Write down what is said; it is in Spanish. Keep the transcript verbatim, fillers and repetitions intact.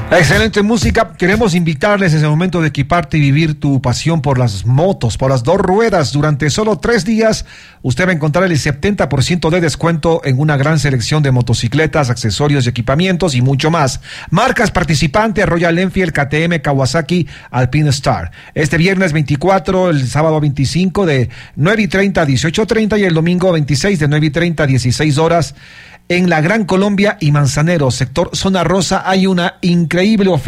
Excelente música. Queremos invitarles en ese momento de equiparte y vivir tu pasión por las motos, por las dos ruedas. Durante solo tres días, usted va a encontrar el setenta por ciento de descuento en una gran selección de motocicletas, accesorios y equipamientos y mucho más. Marcas participantes: Royal Enfield, K T M, Kawasaki, Alpine Star. Este viernes veinticuatro, el sábado veinticinco de nueve y treinta a dieciocho y treinta y el domingo veintiséis de nueve y treinta a dieciséis horas. En la Gran Colombia y Manzanero, sector Zona Rosa, hay una increíble oferta.